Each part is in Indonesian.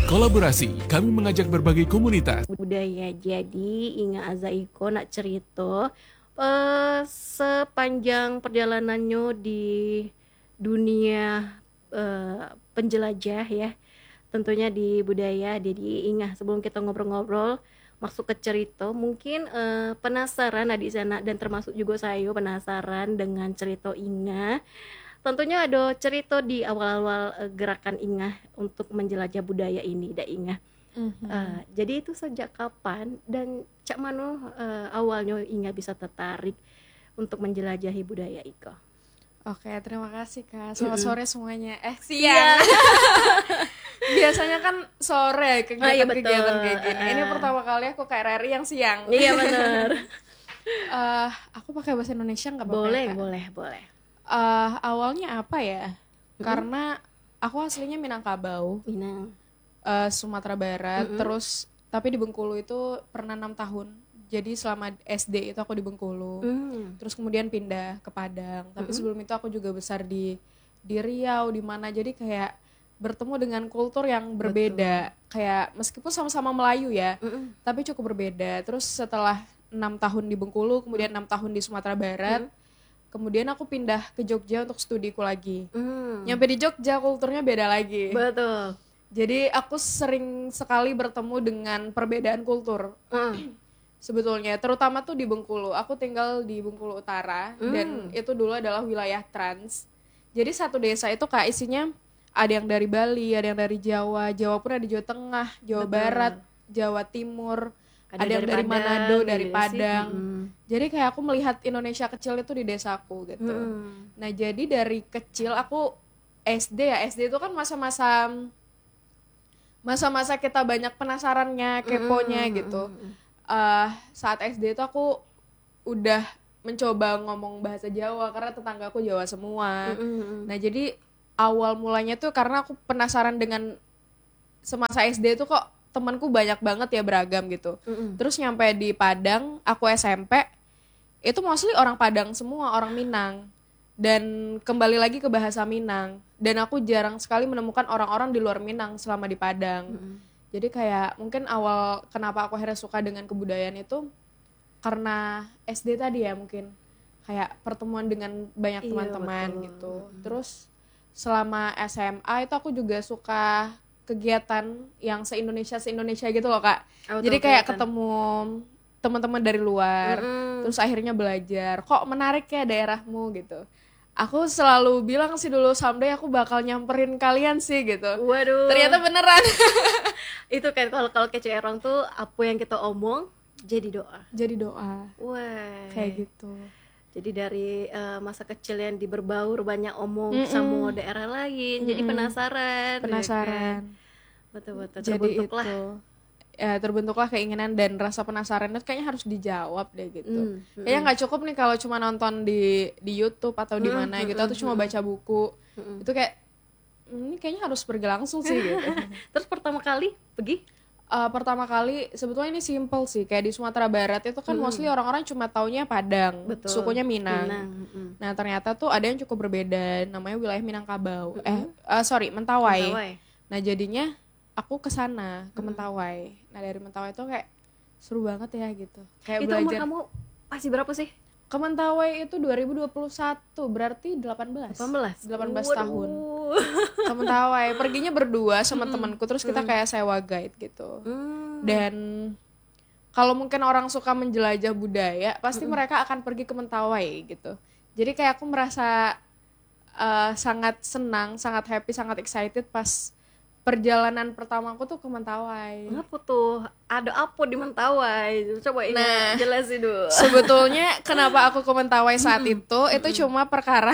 Kolaborasi, kami mengajak berbagai komunitas. Budaya jadi Inga Azaiko nak cerita sepanjang perjalanannya di dunia penjelajah ya, tentunya di budaya. Jadi Inga, sebelum kita ngobrol-ngobrol masuk ke cerita, mungkin penasaran di sana, dan termasuk juga saya penasaran dengan cerita Inga. Tentunya ada cerita di awal-awal gerakan Inga untuk menjelajah budaya ini, dah Inga. Jadi itu sejak kapan dan cak mano awalnya Inga bisa tertarik untuk menjelajahi budaya Iko? Oke, terima kasih Kak. Selamat sore semuanya. Siang. Biasanya kan sore kegiatan-kegiatan kayak gini. Ini pertama kali aku kayak RRI yang siang. Iya benar. Aku pakai bahasa Indonesia nggak apa-apa? Boleh. Awalnya apa ya? Karena aku aslinya Minangkabau. Sumatera Barat, terus tapi di Bengkulu itu pernah 6 tahun. Jadi selama SD itu aku di Bengkulu. Terus kemudian pindah ke Padang. Tapi sebelum itu aku juga besar di Riau, di mana, jadi kayak bertemu dengan kultur yang berbeda. Kayak meskipun sama-sama Melayu ya, tapi cukup berbeda. Terus setelah 6 tahun di Bengkulu, kemudian 6 tahun di Sumatera Barat, kemudian aku pindah ke Jogja untuk studiku lagi. Nyampe di Jogja kulturnya beda lagi. Betul. Jadi aku sering sekali bertemu dengan perbedaan kultur. Sebetulnya, terutama tuh di Bengkulu. Aku tinggal di Bengkulu Utara dan itu dulu adalah wilayah trans. Jadi satu desa itu Kak isinya ada yang dari Bali, ada yang dari Jawa, Jawa pun ada di Jawa Tengah, Jawa Barat, Jawa Timur, ada yang dari Manado, dari Padang. Jadi kayak aku melihat Indonesia kecil itu di desaku gitu. Nah jadi dari kecil aku SD itu kan masa-masa kita banyak penasarannya, keponya gitu. Saat SD itu aku udah mencoba ngomong bahasa Jawa karena tetanggaku Jawa semua. Nah jadi awal mulanya tuh karena aku penasaran dengan semasa SD itu kok temanku banyak banget ya, beragam gitu. Terus nyampe di Padang, aku SMP, itu mostly orang Padang semua, orang Minang. Dan kembali lagi ke bahasa Minang. Dan aku jarang sekali menemukan orang-orang di luar Minang selama di Padang. Jadi kayak mungkin awal kenapa aku akhirnya suka dengan kebudayaan itu karena SD tadi ya, mungkin kayak pertemuan dengan banyak teman-teman gitu. Terus selama SMA itu aku juga suka kegiatan yang se-Indonesia gitu loh Kak. Jadi kayak ketemu teman-teman dari luar, terus akhirnya belajar, kok menarik ya daerahmu gitu. Aku selalu bilang sih dulu, someday aku bakal nyamperin kalian sih gitu. Waduh. Ternyata beneran. Itu kan kalau kece orang tuh apa yang kita omong jadi doa. Wah. Kayak gitu. Jadi dari masa kecil yang berbaur banyak omong sama daerah lain, jadi penasaran. Kan? Betul. Jadi terbentuklah keinginan dan rasa penasaran itu kayaknya harus dijawab deh gitu. Kayaknya nggak cukup nih kalau cuma nonton di YouTube atau di mana gitu, atau cuma baca buku. Itu kayak ini kayaknya harus pergi langsung sih gitu. Terus pertama kali pergi? Pertama kali sebetulnya ini simple sih, kayak di Sumatera Barat itu kan mostly orang-orang cuma taunya Padang, sukunya Minang. Nah ternyata tuh ada yang cukup berbeda, namanya wilayah Minangkabau. Mentawai. Nah jadinya aku kesana ke Mentawai. Nah dari Mentawai itu kayak seru banget ya gitu. Kayak itu belajar. Umur kamu masih berapa sih? Ke Mentawai itu 2021, berarti 18 tahun. Ke Mentawai, perginya berdua sama temanku, terus kita kayak sewa guide gitu. Dan kalau mungkin orang suka menjelajah budaya, pasti mereka akan pergi ke Mentawai gitu. Jadi kayak aku merasa sangat senang, sangat happy, sangat excited pas perjalanan pertamaku tuh ke Mentawai. Apa tuh? Ada apa di Mentawai? Coba ini jelasin dulu. Sebetulnya kenapa aku ke Mentawai saat itu cuma perkara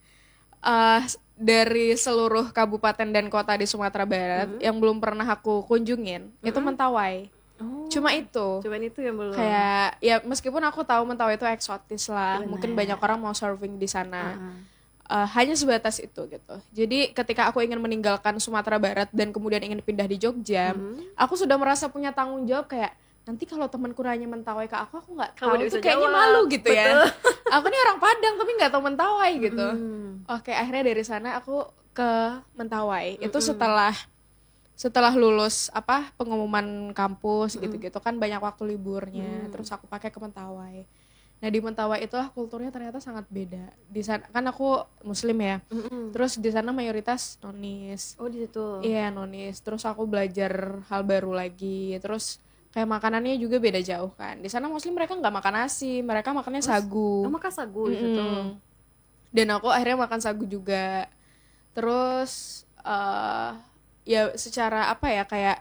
dari seluruh kabupaten dan kota di Sumatera Barat yang belum pernah aku kunjungin, itu Mentawai. Cuma itu yang belum. Kayak ya meskipun aku tahu Mentawai itu eksotis lah, mungkin banyak orang mau surfing di sana. Hanya sebatas itu gitu. Jadi ketika aku ingin meninggalkan Sumatera Barat dan kemudian ingin pindah di Jogja, aku sudah merasa punya tanggung jawab kayak nanti kalau temanku nanya Mentawai ke aku nggak tahu tuh kayaknya malu gitu. Betul. Ya. Aku nih orang Padang tapi nggak tahu Mentawai gitu. Oke, akhirnya dari sana aku ke Mentawai. Itu setelah setelah lulus pengumuman kampus gitu-gitu kan banyak waktu liburnya, terus aku pakai ke Mentawai. Nah di Mentawai itulah kulturnya ternyata sangat beda. Di sana kan aku muslim ya, terus di sana mayoritas nonis. Oh di situ. Iya nonis, terus aku belajar hal baru lagi, terus kayak makanannya juga beda jauh kan. Di sana muslim mereka nggak makan nasi, mereka makannya sagu. Makan sagu di situ. Dan aku akhirnya makan sagu juga. Terus ya secara kayak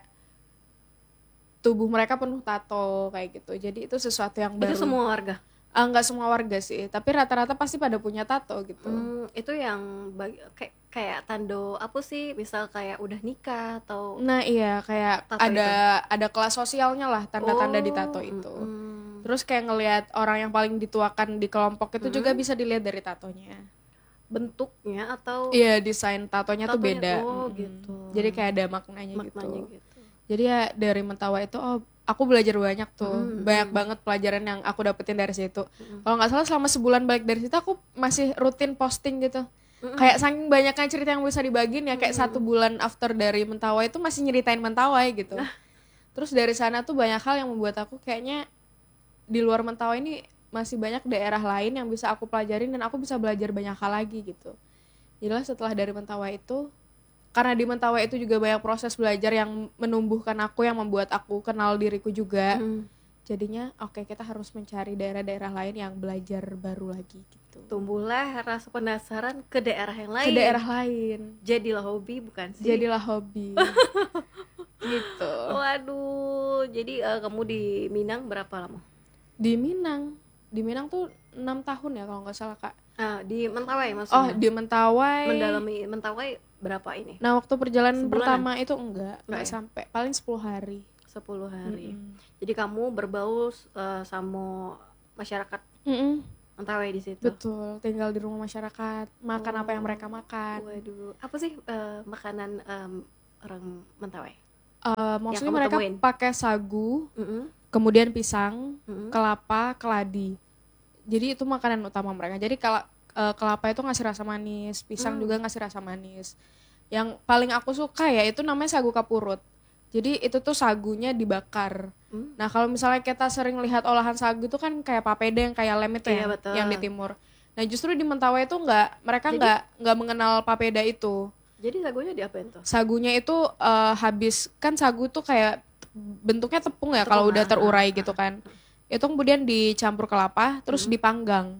tubuh mereka penuh tato kayak gitu. Jadi itu sesuatu yang baru. Itu semua warga? Nggak semua warga sih, tapi rata-rata pasti pada punya tato gitu. Itu yang kayak tando apa sih? Misal kayak udah nikah atau? Nah iya kayak ada kelas sosialnya lah tanda-tanda di tato itu. Terus kayak ngelihat orang yang paling dituakan di kelompok itu juga bisa dilihat dari tatonya. Bentuknya atau? Iya desain tatonya tuh beda. Oh gitu. Jadi kayak ada maknanya gitu. Jadi ya dari Mentawai itu aku belajar banyak tuh, banyak banget pelajaran yang aku dapetin dari situ. Kalau nggak salah selama sebulan balik dari situ aku masih rutin posting gitu. Kayak saking banyaknya cerita yang bisa dibagiin ya, kayak 1 bulan after dari Mentawai itu masih nyeritain Mentawai gitu. Terus dari sana tuh banyak hal yang membuat aku kayaknya di luar Mentawai ini masih banyak daerah lain yang bisa aku pelajarin dan aku bisa belajar banyak hal lagi gitu. Jadilah setelah dari Mentawai itu, karena di Mentawai itu juga banyak proses belajar yang menumbuhkan aku, yang membuat aku kenal diriku juga. Jadinya kita harus mencari daerah-daerah lain yang belajar baru lagi gitu. Tumbuhlah rasa penasaran ke daerah yang lain. Ke daerah lain. Jadilah hobi bukan sih? Jadilah hobi. Gitu. Waduh, jadi kamu di Minang berapa lama? Di Minang tuh 6 tahun ya kalau nggak salah Kak. Di Mentawai maksudnya? Di Mentawai. Mendalami Mentawai berapa ini? Nah waktu perjalanan Sebulanan? pertama itu enggak ya? Sampai, paling 10 hari. 10 hari. Jadi kamu berbaur sama masyarakat Mentawai di situ? Betul, tinggal di rumah masyarakat, makan apa yang mereka makan. Waduh, apa sih makanan orang Mentawai? Mostly mereka pakai sagu, kemudian pisang, kelapa, keladi. Jadi itu makanan utama mereka. Jadi kelapa itu ngasih rasa manis, pisang juga ngasih rasa manis. Yang paling aku suka ya itu namanya sagu kapurut. Jadi itu tuh sagunya dibakar. Nah kalau misalnya kita sering lihat olahan sagu itu kan kayak papeda yang kayak lem itu ya, yang di timur. Nah justru di Mentawai itu mereka nggak mengenal papeda itu. Jadi sagunya diapain tuh? Sagunya itu habis kan sagu tuh kayak bentuknya tepung ya kalau udah terurai gitu kan. Itu kemudian dicampur kelapa terus dipanggang.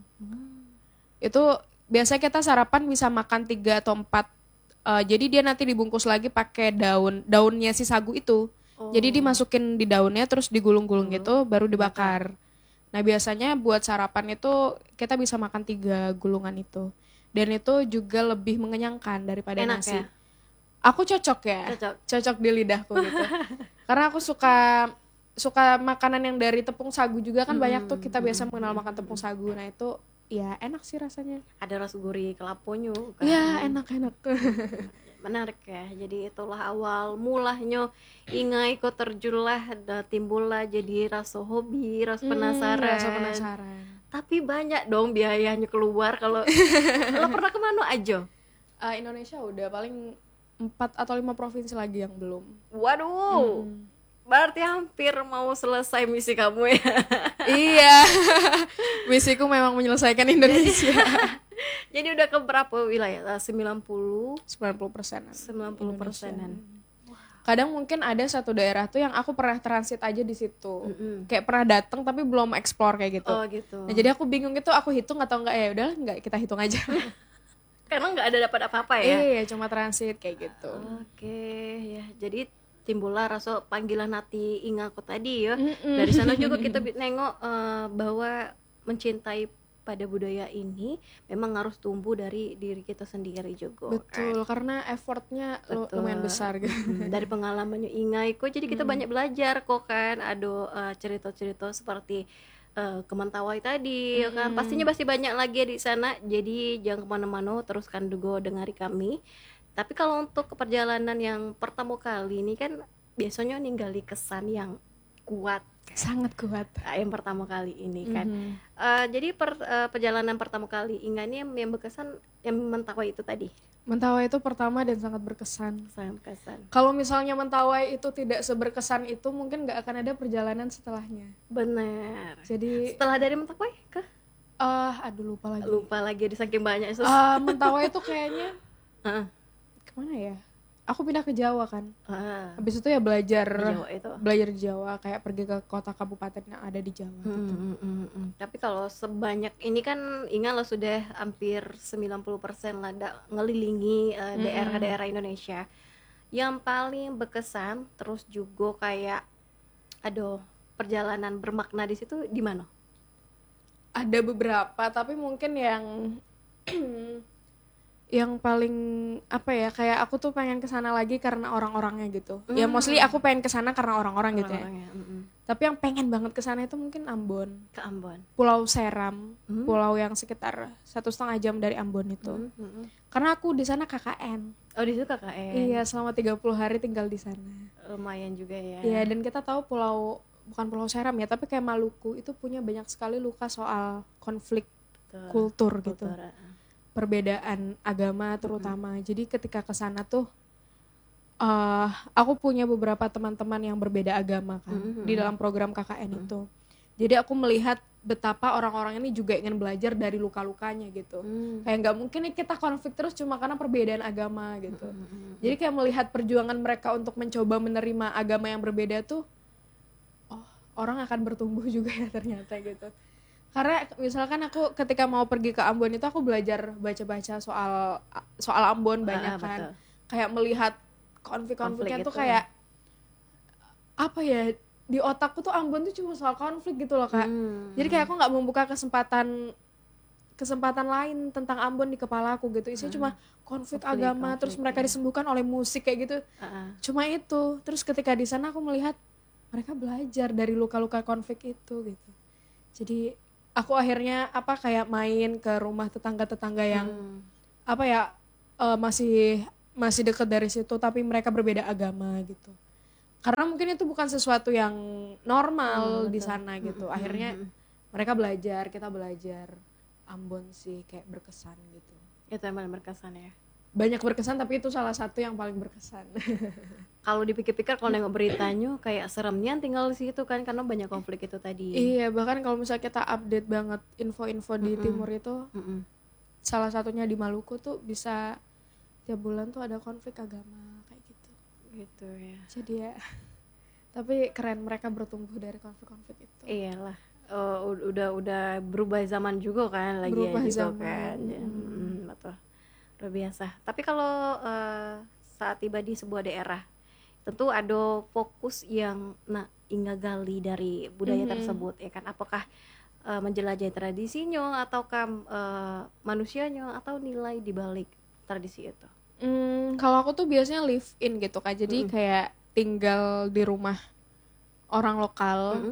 Itu biasanya kita sarapan bisa makan 3 atau 4. Jadi dia nanti dibungkus lagi pakai daunnya si sagu itu. Jadi dimasukin di daunnya terus digulung-gulung gitu baru dibakar. Nah biasanya buat sarapan itu kita bisa makan 3 gulungan itu. Dan itu juga lebih mengenyangkan daripada enak nasi. Ya? Aku cocok di lidahku gitu. Karena aku suka makanan yang dari tepung sagu juga kan banyak tuh kita biasa mengenal makan tepung sagu. Nah itu ya enak sih rasanya. Ada rasa gurih kelaponya kan. Ya enak. Menarik ya. Jadi itulah awal mulanya ingai kok terjunlah timbullah jadi rasa hobi, rasa penasaran. Tapi banyak dong biayanya keluar kalau lo pernah kemana aja? Indonesia udah paling 4 atau 5 provinsi lagi yang belum. Waduh. Berarti hampir mau selesai misi kamu ya. Iya. Misiku memang menyelesaikan Indonesia. Jadi udah ke berapa wilayah? 90%. 90%-an. Kadang mungkin ada satu daerah tuh yang aku pernah transit aja di situ. Kayak pernah datang tapi belum explore kayak gitu. Oh gitu. Nah, jadi aku bingung gitu aku hitung atau enggak ya udah enggak kita hitung aja. Karena enggak ada dapat apa-apa ya. Iya, cuma transit kayak gitu. Oke, ya. Jadi timbullah rasa panggilan hati ingaku tadi ya. Dari sana juga kita nengok bahwa mencintai pada budaya ini memang harus tumbuh dari diri kita sendiri juga. Betul, karena effortnya lumayan besar gitu. Dari pengalamannya Ingai kok jadi kita banyak belajar kok kan. Ada cerita-cerita seperti ke Mentawai tadi ya kan. Pastinya masih banyak lagi ya di sana. Jadi jangan kemana-mana, teruskan juga dengari kami. Tapi kalau untuk perjalanan yang pertama kali ini kan biasanya ninggali kesan yang kuat, sangat kuat. Yang pertama kali ini kan. Jadi perjalanan pertama kali Inga ini yang berkesan yang Mentawai itu tadi. Mentawai itu pertama dan sangat berkesan. Sangat kesan. Kalau misalnya Mentawai itu tidak seberkesan itu, mungkin nggak akan ada perjalanan setelahnya. Benar. Jadi Setelah dari Mentawai ke aduh lupa lagi. lupa lagi di saking banyak Mentawai itu kayaknya Heeh. kemana ya? Aku pindah ke Jawa kan. Ah, Habis itu ya belajar di Jawa itu. belajar di Jawa, kayak pergi ke kota kabupaten yang ada di Jawa gitu. Tapi kalau sebanyak ini kan Inga lo sudah hampir 90% lah ngelilingi daerah-daerah Indonesia. Yang paling berkesan terus juga kayak perjalanan bermakna di situ di mana? Ada beberapa, tapi mungkin yang yang paling apa ya, kayak aku tuh pengen kesana lagi karena orang-orangnya gitu. Ya mostly aku pengen kesana karena orang-orang gitu ya. Orang-orangnya, Tapi yang pengen banget kesana itu mungkin Ambon, ke Ambon. Pulau Seram, pulau yang sekitar 1,5 jam dari Ambon itu. Karena aku di sana KKN. Oh, di situ KKN. Iya, selama 30 hari tinggal di sana. Lumayan juga ya. Iya, dan kita tahu bukan Pulau Seram ya, tapi kayak Maluku itu punya banyak sekali luka soal konflik kultur gitu. Perbedaan agama terutama. Jadi ketika ke sana tuh aku punya beberapa teman-teman yang berbeda agama kan di dalam program KKN itu. Jadi aku melihat betapa orang-orang ini juga ingin belajar dari luka-lukanya gitu. Kayak nggak mungkin nih kita konflik terus cuma karena perbedaan agama gitu. Jadi kayak melihat perjuangan mereka untuk mencoba menerima agama yang berbeda tuh, orang akan bertumbuh juga ya ternyata gitu. Karena misalkan aku ketika mau pergi ke Ambon itu aku belajar baca-baca soal Ambon banyak kan. Betul. Kayak melihat konflik-konfliknya tuh itu. kayak apa ya, di otakku tuh Ambon tuh cuma soal konflik gitu loh Kak. Jadi kayak aku nggak membuka kesempatan lain tentang Ambon di kepala aku gitu. Isinya cuma konflik agama, terus mereka disembuhkan oleh musik kayak gitu. Cuma itu. Terus ketika di sana aku melihat mereka belajar dari luka-luka konflik itu gitu. Jadi aku akhirnya kayak main ke rumah tetangga-tetangga yang masih dekat dari situ tapi mereka berbeda agama gitu. Karena mungkin itu bukan sesuatu yang normal di sana gitu. Akhirnya mereka belajar, kita belajar. Ambon sih kayak berkesan gitu. Itu yang paling berkesan ya. Banyak berkesan tapi itu salah satu yang paling berkesan. Kalau dipikir-pikir kalau nengok beritanya kayak seremnya tinggal di situ kan karena banyak konflik itu tadi. Iya, bahkan kalau misalnya kita update banget info-info di timur itu, salah satunya di Maluku tuh bisa tiap bulan tuh ada konflik agama kayak gitu. Gitu ya. Jadi ya, tapi keren mereka bertumbuh dari konflik-konflik itu. Iyalah. Udah berubah zaman juga kan lagi Berubah ya gitu zaman. kan. Betul. Luar biasa. Tapi kalau saat tiba di sebuah daerah tentu ada fokus yang Inga gali dari budaya tersebut ya kan, apakah menjelajahi tradisinya ataukah manusianya atau nilai di balik tradisi itu? Kalau aku tuh biasanya live in gitu kan, jadi kayak tinggal di rumah orang lokal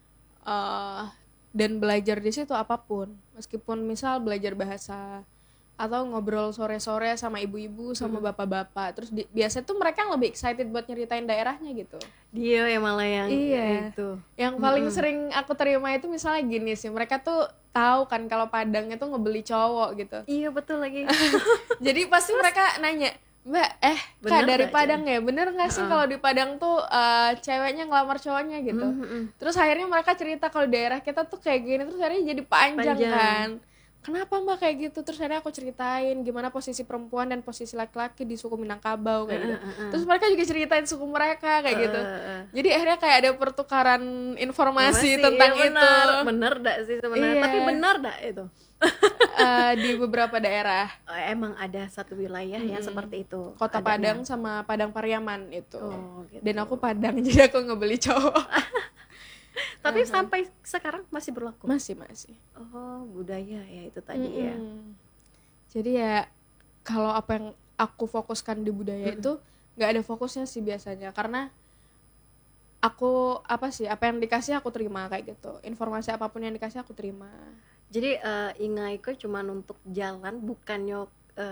dan belajar di situ apapun, meskipun misal belajar bahasa atau ngobrol sore-sore sama ibu-ibu sama bapak-bapak, terus biasanya tuh mereka yang lebih excited buat nyeritain daerahnya gitu. Dia yang malah yang itu. Yang paling sering aku terima itu misalnya gini sih, mereka tuh tahu kan kalau Padang itu ngebeli cowok gitu. Iya betul lagi. Jadi pasti mereka nanya, Mbak, Kak dari Padang ya, bener nggak sih kalau di Padang tuh ceweknya ngelamar cowoknya gitu. Terus akhirnya mereka cerita kalau daerah kita tuh kayak gini, terus akhirnya jadi panjang. Kan. Kenapa Mbak kayak gitu? Terus akhirnya aku ceritain gimana posisi perempuan dan posisi laki-laki di suku Minangkabau kayak gitu. Terus mereka juga ceritain suku mereka kayak gitu. Jadi akhirnya kayak ada pertukaran informasi tentang itu. Bener dak sih sebenarnya, tapi benar dak itu? Di beberapa daerah. Emang ada satu wilayah yang seperti itu. Kota Padang sama Padang Pariaman itu. Gitu. Dan aku Padang jadi aku ngebeli cowok. Tapi sampai sekarang masih berlaku? Masih. Oh, budaya ya itu tadi ya. Jadi ya kalau apa yang aku fokuskan di budaya itu nggak ada fokusnya sih biasanya, karena aku apa yang dikasih aku terima kayak gitu. Informasi apapun yang dikasih aku terima. Jadi Inga itu cuma untuk jalan, bukannya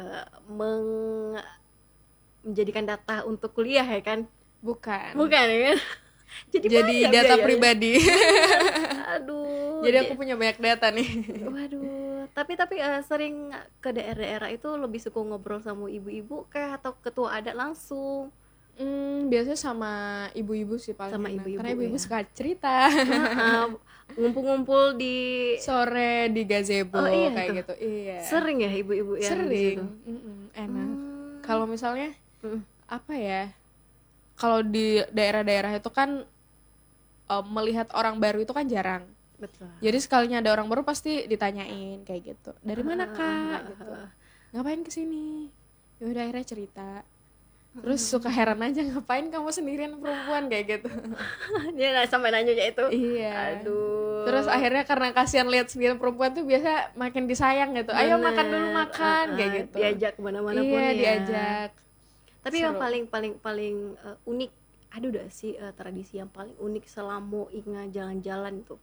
menjadikan data untuk kuliah ya kan? Bukan ya kan? Jadi data pribadi. Aduh. Jadi aku punya banyak data nih. Waduh, Tapi sering ke daerah-daerah itu lebih suka ngobrol sama ibu-ibu kah atau ketua adat langsung? Biasanya sama ibu-ibu sih paling Sama enak. ibu-ibu Karena ibu-ibu ya. suka cerita. Heeh, ngumpul-ngumpul di Sore di gazebo Oh, iya kayak tuh. gitu. Iya. Sering ya ibu-ibu yang di Sering. situ? Enak. Hmm. Kalau misalnya Mm. apa ya? Kalau di daerah-daerah itu kan melihat orang baru itu kan jarang. Betul. Jadi sekalinya ada orang baru pasti ditanyain kayak gitu. Dari mana kak? Gitu. Ngapain kesini? Ya udah akhirnya cerita. Terus suka heran aja ngapain kamu sendirian perempuan kayak gitu. Dia nggak sampai nanya itu. Iya. Aduh. Terus akhirnya karena kasihan lihat sendirian perempuan tuh biasa makin disayang gitu. Ayo Bener. makan dulu makan kayak gitu. Diajak kemana-mana pun Iya ya. diajak. Tapi yang Seru. paling unik, ada udah sih tradisi yang paling unik selama Inga jalan-jalan tuh?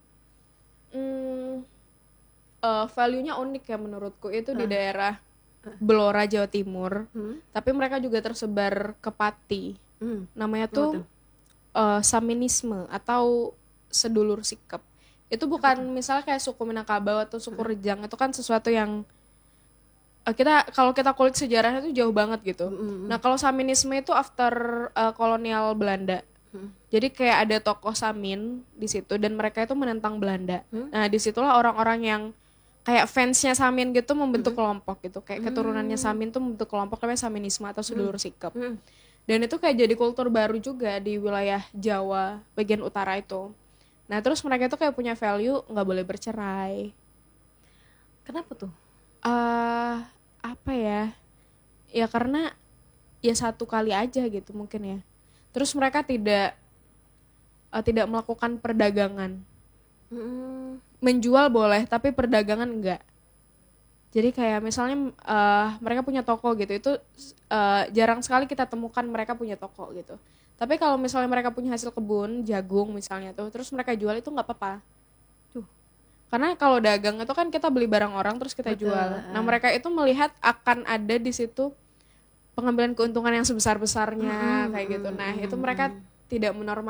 Value-nya unik ya menurutku itu di daerah Blora Jawa Timur. Tapi mereka juga tersebar ke Pati. Namanya tuh Saminisme atau sedulur sikap. Itu bukan misalnya kayak suku Minangkabau atau suku Rejang, itu kan sesuatu yang kalau kita kulik sejarahnya itu jauh banget gitu. Nah kalau Saminisme itu after kolonial Belanda. Jadi kayak ada tokoh Samin di situ dan mereka itu menentang Belanda. Nah disitulah orang-orang yang kayak fansnya Samin gitu membentuk kelompok gitu. Kayak keturunannya Samin tuh membentuk kelompok namanya Saminisme atau sedulur sikap. Dan itu kayak jadi kultur baru juga di wilayah Jawa bagian utara itu. Nah terus mereka itu kayak punya value nggak boleh bercerai. Kenapa tuh? Apa ya? Ya karena ya satu kali aja gitu mungkin ya. Terus mereka tidak melakukan perdagangan. Menjual boleh tapi perdagangan enggak. Jadi kayak misalnya mereka punya toko gitu, itu jarang sekali kita temukan mereka punya toko gitu. Tapi kalau misalnya mereka punya hasil kebun jagung misalnya tuh, terus mereka jual itu nggak apa-apa. Karena kalau dagang itu kan kita beli barang orang terus kita jual. Nah mereka itu melihat akan ada di situ pengambilan keuntungan yang sebesar-besarnya kayak gitu. Nah itu mereka tidak menormalkan